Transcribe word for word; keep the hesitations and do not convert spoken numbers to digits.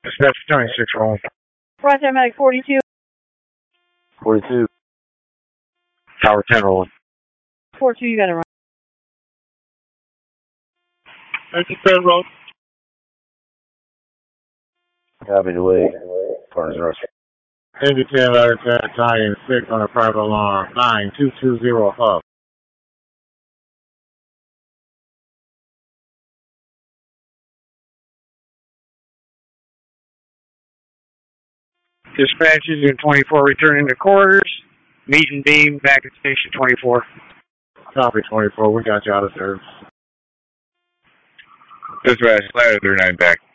Dispatch twenty-six rolling. Roger, Medic forty-two. forty-two. Tower ten rolling. forty-two, you got it right. Engine ten rolling. Copy the way. Partners rush. Engine ten, ladder ten, Italian six on a private alarm. nine two two zero hub. Dispatch Engine twenty-four returning to quarters. Meet and beam back at station twenty-four. Copy twenty-four, we got you out of service. Dispatch, ladder thirty-nine back.